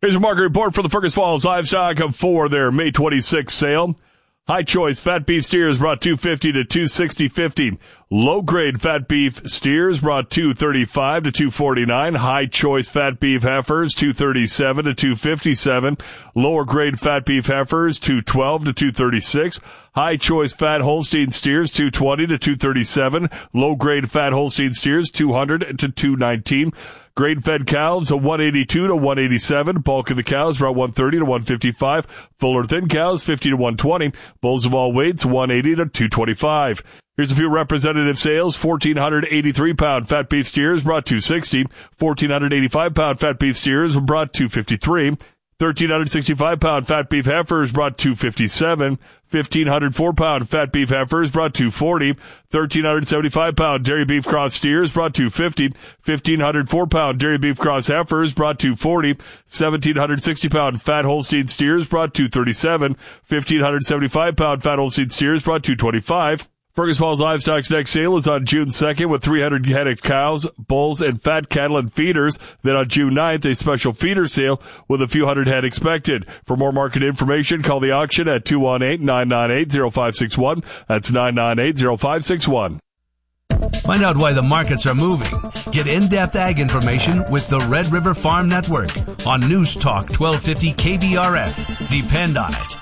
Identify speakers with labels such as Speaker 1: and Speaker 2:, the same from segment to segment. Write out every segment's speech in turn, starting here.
Speaker 1: Here's a market report for the Fergus Falls Livestock for their May 26th sale. High choice fat beef steers brought $250 to $260.50. Low grade fat beef steers brought $235 to $249. High choice fat beef heifers $237 to $257. Lower grade fat beef heifers $212 to $236. High choice fat Holstein steers $220 to $237. Low grade fat Holstein steers $200 to $219. Grain-fed cows, $182 to $187. Bulk of the cows, about $130 to $155. Fuller thin cows, $50 to $120. Bulls of all weights, $180 to $225. Here's a few representative sales. 1,483-pound fat beef steers brought $260. 1,485-pound fat beef steers brought $253. 1,365-pound fat beef heifers brought $257. 1,504-pound fat beef heifers brought $240. 1,375-pound dairy beef cross steers brought $250. 1,504-pound dairy beef cross heifers brought $240. 1,760-pound fat Holstein steers brought $237. 1,575-pound fat Holstein steers brought $225. Fergus Falls Livestock's next sale is on June 2nd with 300 head of cows, bulls, and fat cattle and feeders. Then on June 9th, a special feeder sale with a few hundred head expected. For more market information, call the auction at 218-998-0561. That's 998-0561.
Speaker 2: Find out why the markets are moving. Get in-depth ag information with the Red River Farm Network on News Talk 1250 KBRF. Depend on it.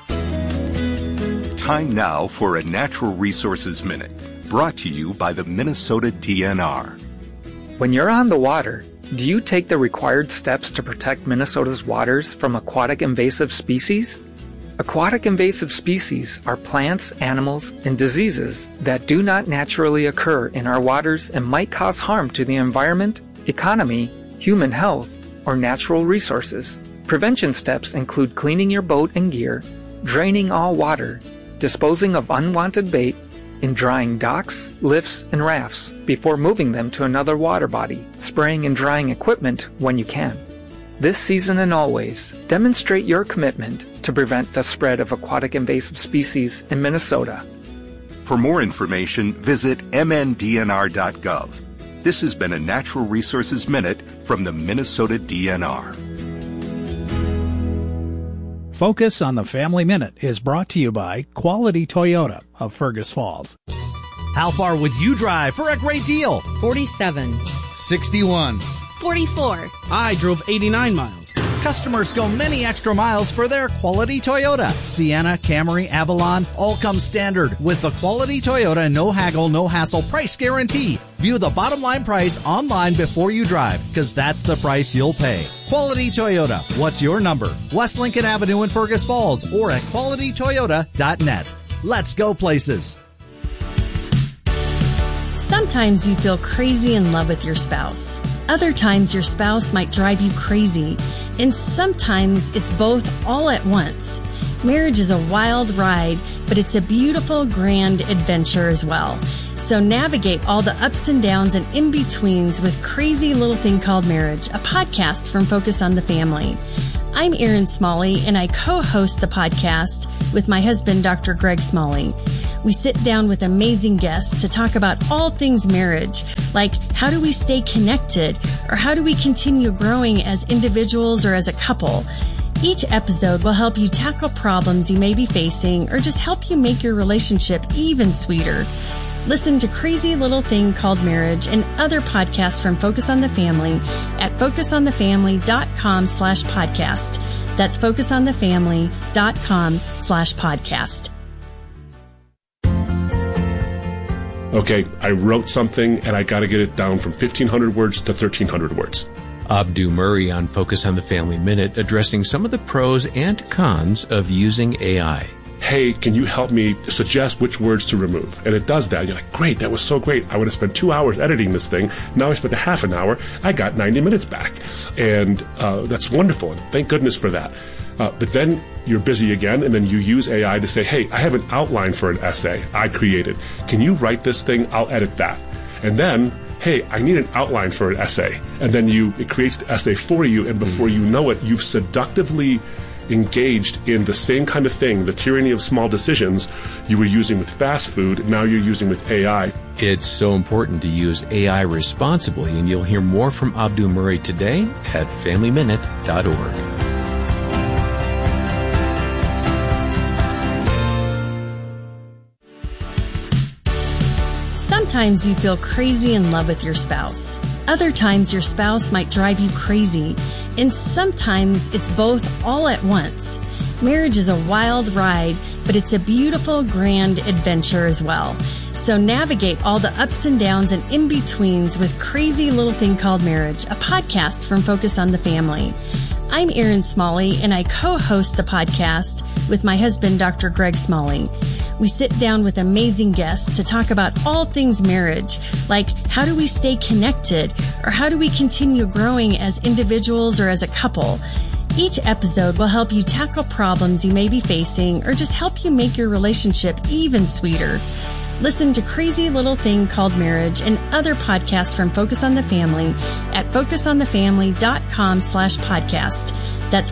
Speaker 3: Time now for a Natural Resources Minute, brought to you by the Minnesota DNR.
Speaker 4: When you're on the water, do you take the required steps to protect Minnesota's waters from aquatic invasive species? Aquatic invasive species are plants, animals, and diseases that do not naturally occur in our waters and might cause harm to the environment, economy, human health, or natural resources. Prevention steps include cleaning your boat and gear, draining all water, disposing of unwanted bait, and drying docks, lifts, and rafts before moving them to another water body, spraying and drying equipment when you can. This season and always, demonstrate your commitment to prevent the spread of aquatic invasive species in Minnesota.
Speaker 3: For more information, visit mndnr.gov. This has been a Natural Resources Minute from the Minnesota DNR.
Speaker 5: Focus on the Family Minute is brought to you by Quality Toyota of Fergus Falls.
Speaker 6: How far would you drive for a great deal?
Speaker 7: 47.
Speaker 6: 61.
Speaker 7: 44.
Speaker 8: I drove 89 miles.
Speaker 6: Customers go many extra miles for their Quality Toyota. Sienna, Camry, Avalon, all come standard with the Quality Toyota no haggle, no hassle price guarantee. View the bottom line price online before you drive, because that's the price you'll pay. Quality Toyota. What's your number? West Lincoln Avenue in Fergus Falls or at qualitytoyota.net. Let's go places.
Speaker 9: Sometimes you feel crazy in love with your spouse. Other times your spouse might drive you crazy. And sometimes it's both all at once. Marriage is a wild ride, but it's a beautiful, grand adventure as well. So navigate all the ups and downs and in-betweens with Crazy Little Thing Called Marriage, a podcast from Focus on the Family. I'm Erin Smalley, and I co-host the podcast with my husband, Dr. Greg Smalley. We sit down with amazing guests to talk about all things marriage, like how do we stay connected, or how do we continue growing as individuals or as a couple. Each episode will help you tackle problems you may be facing or just help you make your relationship even sweeter. Listen to Crazy Little Thing Called Marriage and other podcasts from Focus on the Family at focusonthefamily.com/podcast. That's focusonthefamily.com/podcast.
Speaker 10: Okay, I wrote something and I got to get it down from 1,500 words to 1,300 words.
Speaker 11: Abdu Murray on Focus on the Family Minute, addressing some of the pros and cons of using AI.
Speaker 10: Hey, can you help me suggest which words to remove? And it does that. You're like, great, that was so great. I would have spent 2 hours editing this thing. Now I spent a half an hour. I got 90 minutes back. And that's wonderful. And thank goodness for that. But then you're busy again, and then you use AI to say, hey, I have an outline for an essay I created. Can you write this thing? I'll edit that. And then, hey, I need an outline for an essay. And then it creates the essay for you, and before you know it, you've seductively engaged in the same kind of thing, the tyranny of small decisions you were using with fast food, now you're using with AI.
Speaker 11: It's so important to use AI responsibly, and you'll hear more from Abdu Murray today at FamilyMinute.org.
Speaker 9: Sometimes you feel crazy in love with your spouse. Other times your spouse might drive you crazy. And sometimes it's both all at once. Marriage is a wild ride, but it's a beautiful, grand adventure as well. So navigate all the ups and downs and in-betweens with Crazy Little Thing Called Marriage, a podcast from Focus on the Family. I'm Erin Smalley, and I co-host the podcast with my husband, Dr. Greg Smalley. We sit down with amazing guests to talk about all things marriage, like how do we stay connected, or how do we continue growing as individuals or as a couple. Each episode will help you tackle problems you may be facing or just help you make your relationship even sweeter. Listen to Crazy Little Thing Called Marriage and other podcasts from Focus on the Family at focusonthefamily.com/podcast. That's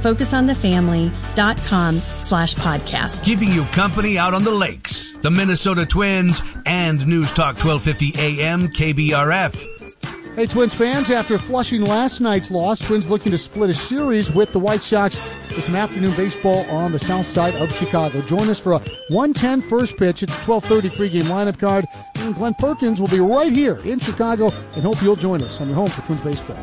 Speaker 9: focusonthefamily.com/podcast.
Speaker 2: Keeping you company out on the lakes, the Minnesota Twins, and News Talk 1250 AM KBRF.
Speaker 12: Hey, Twins fans, after Flushing last night's loss, Twins looking to split a series with the White Sox with some afternoon baseball on the south side of Chicago. Join us for a 1:10 first pitch. It's a 12:30 pregame lineup card. And Glenn Perkins will be right here in Chicago, and hope you'll join us on your home for Twins baseball.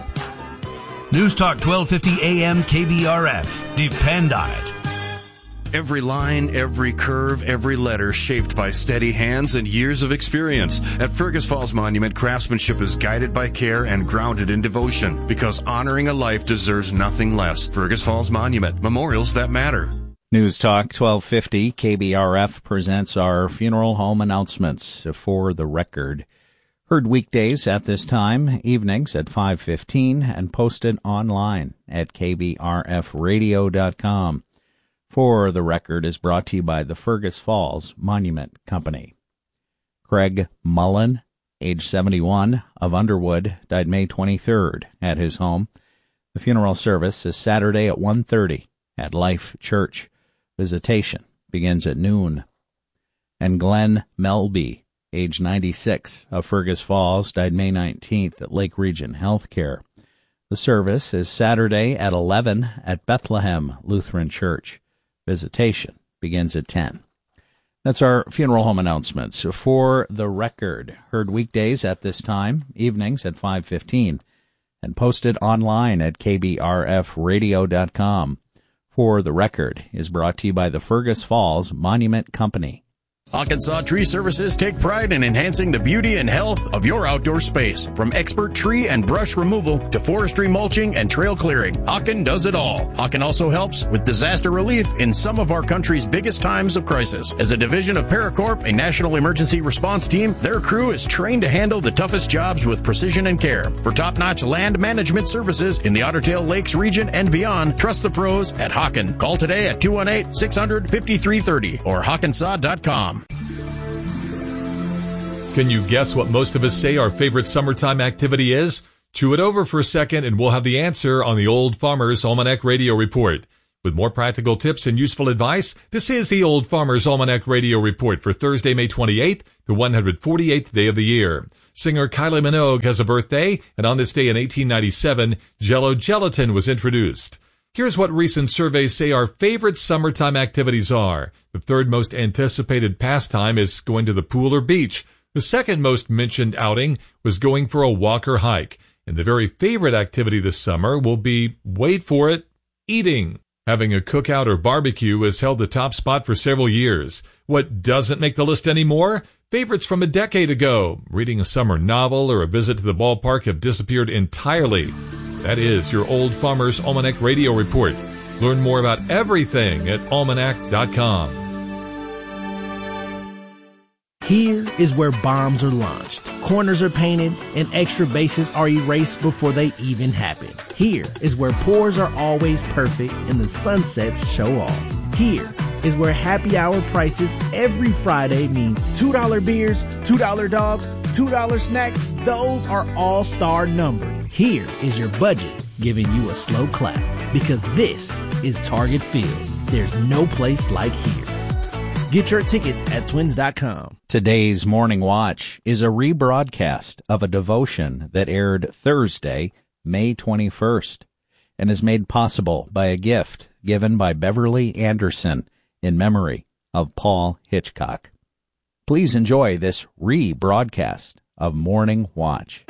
Speaker 2: News Talk 1250 AM KBRF. Depend on it.
Speaker 13: Every line, every curve, every letter shaped by steady hands and years of experience. At Fergus Falls Monument, craftsmanship is guided by care and grounded in devotion, because honoring a life deserves nothing less. Fergus Falls Monument, memorials that matter.
Speaker 14: News Talk 1250 KBRF presents our funeral home announcements for the record. Heard weekdays at this time, evenings at 5:15, and posted online at kbrfradio.com. For the Record is brought to you by the Fergus Falls Monument Company. Craig Mullen, age 71, of Underwood, died May 23rd at his home. The funeral service is Saturday at 1:30 at Life Church. Visitation begins at noon. And Glenn Melby, age 96, of Fergus Falls, died May 19th at Lake Region Healthcare. The service is Saturday at 11 at Bethlehem Lutheran Church. Visitation begins at 10. That's our funeral home announcements. For the Record, heard weekdays at this time, evenings at 5:15, and posted online at kbrfradio.com. For the Record is brought to you by the Fergus Falls Monument Company.
Speaker 15: Hawkensaw Tree Services take pride in enhancing the beauty and health of your outdoor space. From expert tree and brush removal to forestry mulching and trail clearing, Hawken does it all. Hawken also helps with disaster relief in some of our country's biggest times of crisis. As a division of Paracorp, a national emergency response team, their crew is trained to handle the toughest jobs with precision and care. For top-notch land management services in the Otter Tail Lakes region and beyond, trust the pros at Hawken. Call today at 218-600-5330 or hawkensaw.com.
Speaker 1: Can you guess what most of us say our favorite summertime activity is? Chew it over for a second and we'll have the answer on the Old Farmer's Almanac Radio Report. With more practical tips and useful advice, this is the Old Farmer's Almanac Radio Report for Thursday, May 28th, the 148th day of the year. Singer Kylie Minogue has a birthday, and on this day in 1897, Jell-O Gelatin was introduced. Here's what recent surveys say our favorite summertime activities are. The third most anticipated pastime is going to the pool or beach. The second most mentioned outing was going for a walk or hike. And the very favorite activity this summer will be, wait for it, eating. Having a cookout or barbecue has held the top spot for several years. What doesn't make the list anymore? Favorites from a decade ago. Reading a summer novel or a visit to the ballpark have disappeared entirely. That is your Old Farmer's Almanac Radio Report. Learn more about everything at almanac.com.
Speaker 16: Here is where bombs are launched, corners are painted, and extra bases are erased before they even happen. Here is where pours are always perfect and the sunsets show off. Here is where happy hour prices every Friday mean $2 beers, $2 dogs, $2 snacks. Those are all-star numbered. Here is your budget giving you a slow clap, because this is Target Field. There's no place like here. Get your tickets at twins.com.
Speaker 14: Today's Morning Watch is a rebroadcast of a devotion that aired Thursday, May 21st, and is made possible by a gift given by Beverly Anderson in memory of Paul Hitchcock. Please enjoy this rebroadcast of Morning Watch.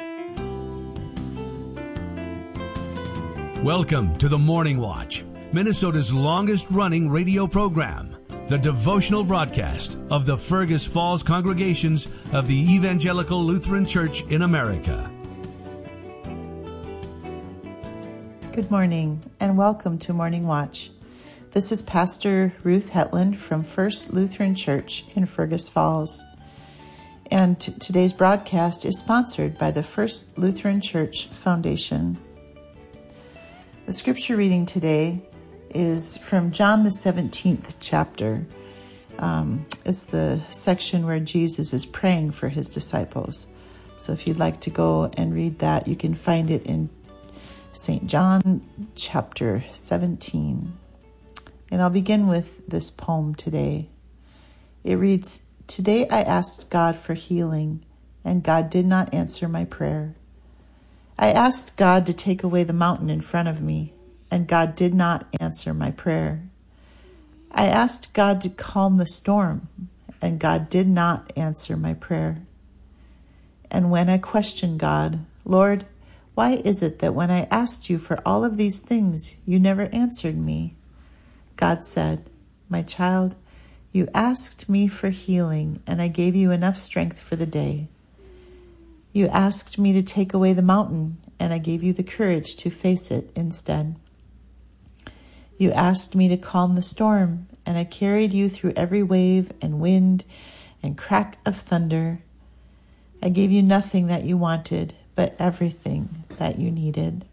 Speaker 2: Welcome to the Morning Watch, Minnesota's longest-running radio program, the devotional broadcast of the Fergus Falls congregations of the Evangelical Lutheran Church in America.
Speaker 17: Good morning and welcome to Morning Watch. This is Pastor Ruth Hetland from First Lutheran Church in Fergus Falls. And today's broadcast is sponsored by the First Lutheran Church Foundation. The scripture reading today is from John the 17th chapter. It's the section where Jesus is praying for his disciples. So if you'd like to go and read that, you can find it in St. John chapter 17. And I'll begin with this poem today. It reads, "Today I asked God for healing, and God did not answer my prayer. I asked God to take away the mountain in front of me, and God did not answer my prayer. I asked God to calm the storm, and God did not answer my prayer. And when I questioned God, Lord, why is it that when I asked you for all of these things, you never answered me? God said, my child, you asked me for healing, and I gave you enough strength for the day. You asked me to take away the mountain, and I gave you the courage to face it instead. You asked me to calm the storm, and I carried you through every wave and wind and crack of thunder. I gave you nothing that you wanted, but everything that you needed."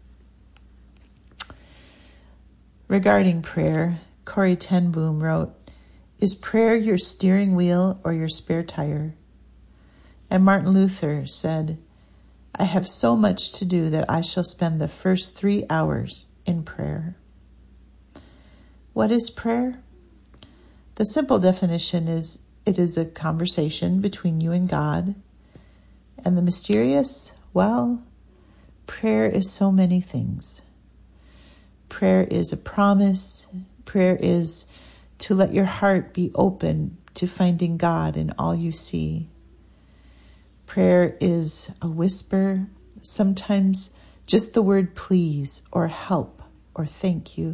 Speaker 17: Regarding prayer, Corrie ten Boom wrote, "Is prayer your steering wheel or your spare tire?" And Martin Luther said, "I have so much to do that I shall spend the first 3 hours in prayer." What is prayer? The simple definition is it is a conversation between you and God. And the mysterious, well, prayer is so many things. Prayer is a promise. Prayer is to let your heart be open to finding God in all you see. Prayer is a whisper, sometimes just the word please or help or thank you.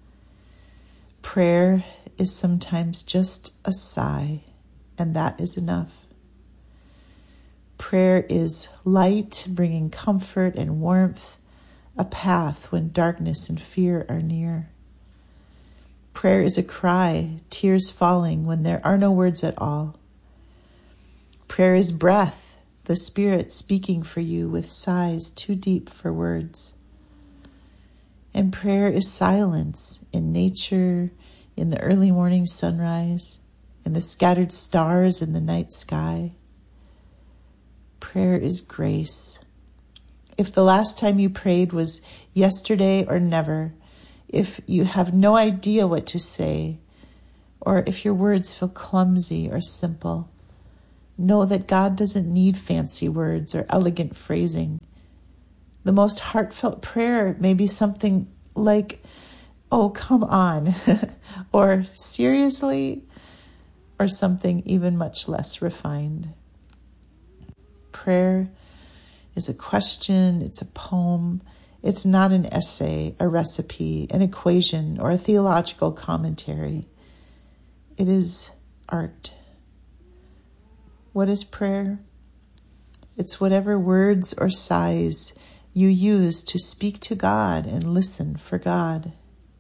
Speaker 17: Prayer is sometimes just a sigh, and that is enough. Prayer is light, bringing comfort and warmth, a path when darkness and fear are near. Prayer is a cry, tears falling when there are no words at all. Prayer is breath, the Spirit speaking for you with sighs too deep for words. And prayer is silence in nature, in the early morning sunrise, in the scattered stars in the night sky. Prayer is grace. If the last time you prayed was yesterday or never, if you have no idea what to say, or if your words feel clumsy or simple, know that God doesn't need fancy words or elegant phrasing. The most heartfelt prayer may be something like, "Oh, come on," or "Seriously," or something even much less refined. Prayer is a question, it's a poem, it's not an essay, a recipe, an equation, or a theological commentary. It is art. What is prayer? It's whatever words or sighs you use to speak to God and listen for God.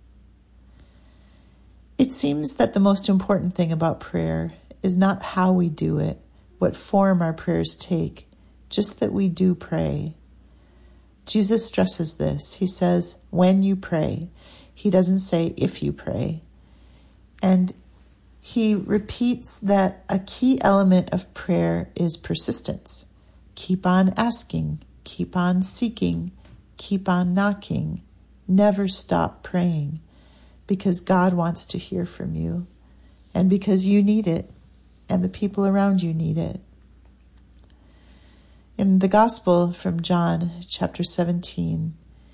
Speaker 17: It seems that the most important thing about prayer is not how we do it, what form our prayers take, just that we do pray. Jesus stresses this. He says, when you pray. He doesn't say if you pray. And he repeats that a key element of prayer is persistence. Keep on asking, keep on seeking, keep on knocking. Never stop praying, because God wants to hear from you, and because you need it, and the people around you need it. In the Gospel from John chapter 17,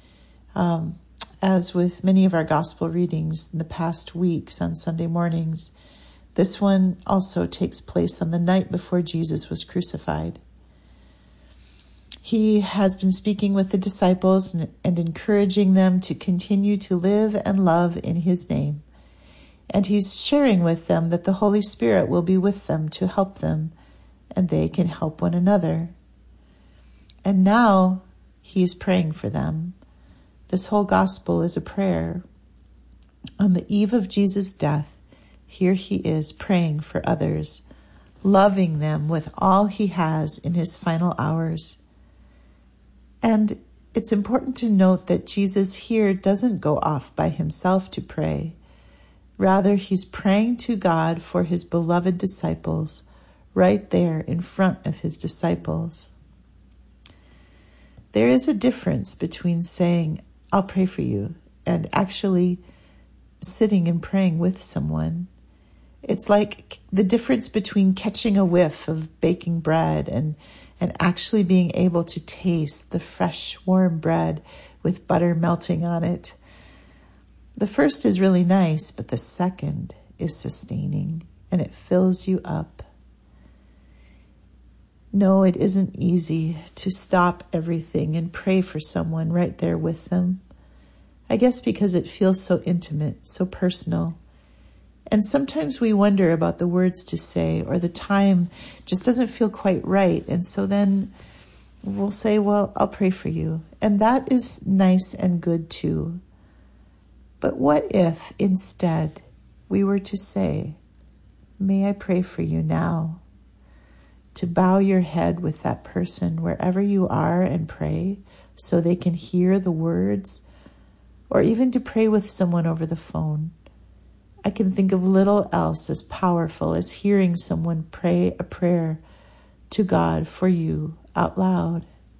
Speaker 17: as with many of our Gospel readings in the past weeks on Sunday mornings, this one also takes place on the night before Jesus was crucified. He has been speaking with the disciples and encouraging them to continue to live and love in his name. And he's sharing with them that the Holy Spirit will be with them to help them, and they can help one another. And now he is praying for them. This whole gospel is a prayer. On the eve of Jesus' death, here he is praying for others, loving them with all he has in his final hours. And it's important to note that Jesus here doesn't go off by himself to pray. Rather, he's praying to God for his beloved disciples, right there in front of his disciples. There is a difference between saying, I'll pray for you, and actually sitting and praying with someone. It's like the difference between catching a whiff of baking bread and actually being able to taste the fresh, warm bread with butter melting on it. The first is really nice, but the second is sustaining, and it fills you up. No, it isn't easy to stop everything and pray for someone right there with them. I guess because it feels so intimate, so personal. And sometimes we wonder about the words to say, or the time just doesn't feel quite right. And so then we'll say, well, I'll pray for you. And that is nice and good too. But what if instead we were to say, may I pray for you now? To bow your head with that person wherever you are and pray so they can hear the words, or even to pray with someone over the phone. I can think of little else as powerful as hearing someone pray a prayer to God for you out loud.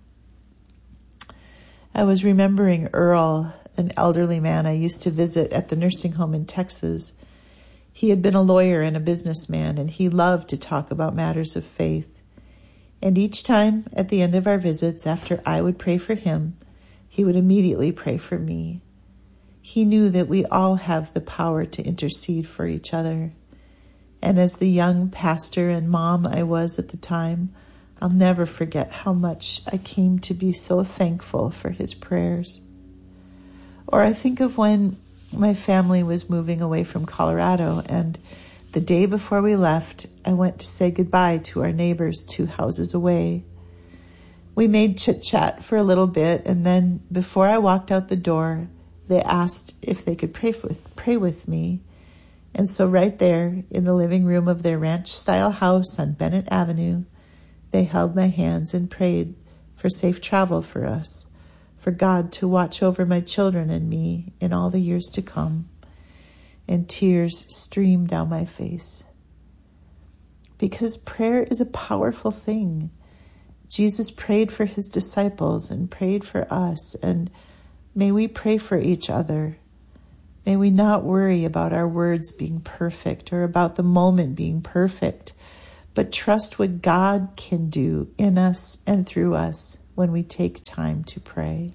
Speaker 17: I was remembering Earl, an elderly man I used to visit at the nursing home in Texas. He had been a lawyer and a businessman, and he loved to talk about matters of faith. And each time at the end of our visits, after I would pray for him, he would immediately pray for me. He knew that we all have the power to intercede for each other. And as the young pastor and mom I was at the time, I'll never forget how much I came to be so thankful for his prayers. Or I think of when my family was moving away from Colorado, and the day before we left, I went to say goodbye to our neighbors 2 houses away. We made chit-chat for a little bit, and then before I walked out the door, they asked if they could pray with me. And so right there in the living room of their ranch-style house on Bennett Avenue, they held my hands and prayed for safe travel for us, for God to watch over my children and me in all the years to come. And tears streamed down my face. Because prayer is a powerful thing. Jesus prayed for his disciples and prayed for us, and may we pray for each other. May we not worry about our words being perfect or about the moment being perfect, but trust what God can do in us and through us when we take time to pray.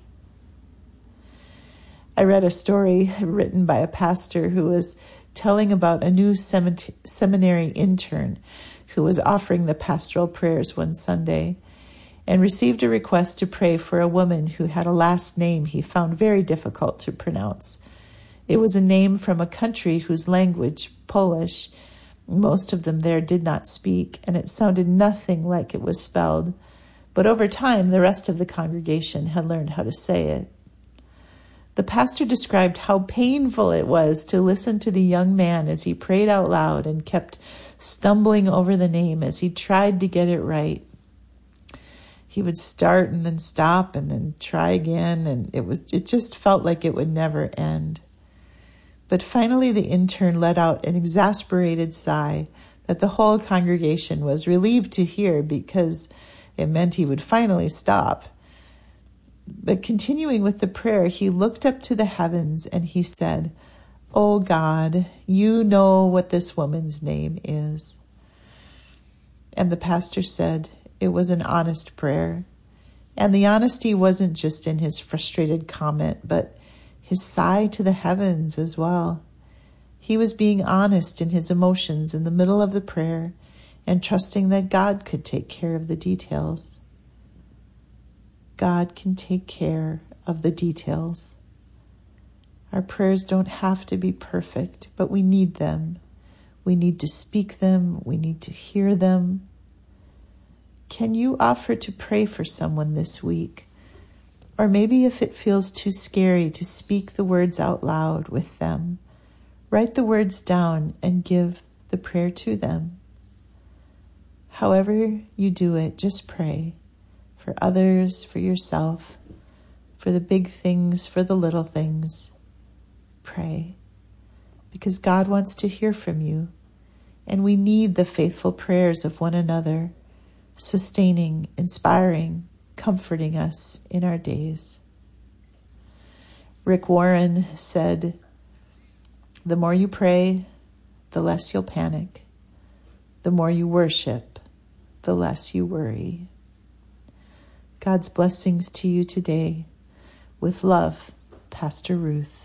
Speaker 17: I read a story written by a pastor who was telling about a new seminary intern who was offering the pastoral prayers one Sunday and received a request to pray for a woman who had a last name he found very difficult to pronounce. It was a name from a country whose language, Polish, most of them there did not speak, and it sounded nothing like it was spelled. But over time, the rest of the congregation had learned how to say it. The pastor described how painful it was to listen to the young man as he prayed out loud and kept stumbling over the name as he tried to get it right. He would start and then stop and then try again, and it just felt like it would never end. But finally the intern let out an exasperated sigh that the whole congregation was relieved to hear, because it meant he would finally stop. But continuing with the prayer, he looked up to the heavens and he said, "Oh God, you know what this woman's name is." And the pastor said it was an honest prayer. And the honesty wasn't just in his frustrated comment, but his sigh to the heavens as well. He was being honest in his emotions in the middle of the prayer and trusting that God could take care of the details. God can take care of the details. Our prayers don't have to be perfect, but we need them. We need to speak them. We need to hear them. Can you offer to pray for someone this week? Or maybe if it feels too scary to speak the words out loud with them, write the words down and give the prayer to them. However you do it, just pray for others, for yourself, for the big things, for the little things. Pray, because God wants to hear from you, and we need the faithful prayers of one another, sustaining, inspiring, comforting us in our days. Rick Warren said, "The more you pray, the less you'll panic. The more you worship, the less you worry." God's blessings to you today. With love, Pastor Ruth.